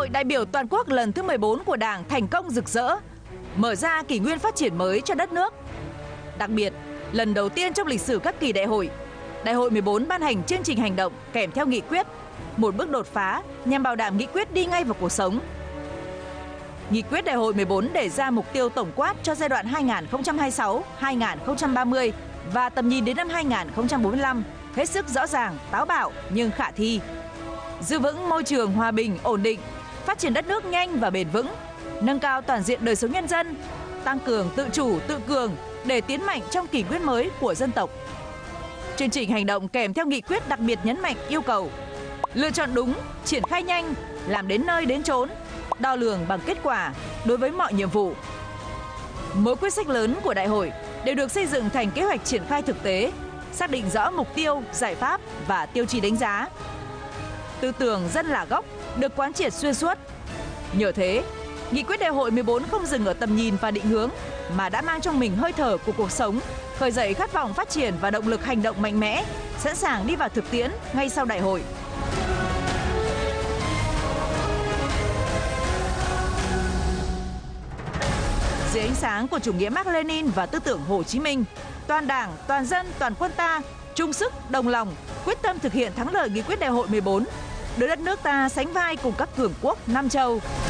Hội đại biểu toàn quốc lần thứ 14 của Đảng thành công rực rỡ, mở ra kỷ nguyên phát triển mới cho đất nước. Đặc biệt, lần đầu tiên trong lịch sử các kỳ đại hội 14 ban hành chương trình hành động kèm theo nghị quyết, một bước đột phá nhằm bảo đảm nghị quyết đi ngay vào cuộc sống. Nghị quyết đại hội 14 đề ra mục tiêu tổng quát cho giai đoạn 2026-2030 và tầm nhìn đến năm 2045 hết sức rõ ràng, táo bạo nhưng khả thi. Giữ vững môi trường hòa bình, ổn định, phát triển đất nước nhanh và bền vững, nâng cao toàn diện đời sống nhân dân, tăng cường tự chủ, tự cường để tiến mạnh trong kỷ nguyên mới của dân tộc. Chương trình hành động kèm theo nghị quyết đặc biệt nhấn mạnh yêu cầu lựa chọn đúng, triển khai nhanh, làm đến nơi đến chốn, đo lường bằng kết quả đối với mọi nhiệm vụ. Mỗi quyết sách lớn của đại hội đều được xây dựng thành kế hoạch triển khai thực tế, xác định rõ mục tiêu, giải pháp và tiêu chí đánh giá. Tư tưởng dân là gốc được quán triệt xuyên suốt. Nhờ thế, nghị quyết đại hội 14 không dừng ở tầm nhìn và định hướng mà đã mang trong mình hơi thở của cuộc sống, khơi dậy khát vọng phát triển và động lực hành động mạnh mẽ, sẵn sàng đi vào thực tiễn ngay sau đại hội. Dưới ánh sáng của chủ nghĩa Mác Lênin và tư tưởng Hồ Chí Minh, toàn Đảng, toàn dân, toàn quân ta chung sức, đồng lòng, quyết tâm thực hiện thắng lợi nghị quyết đại hội 14, đưa đất nước ta sánh vai cùng các cường quốc Nam châu.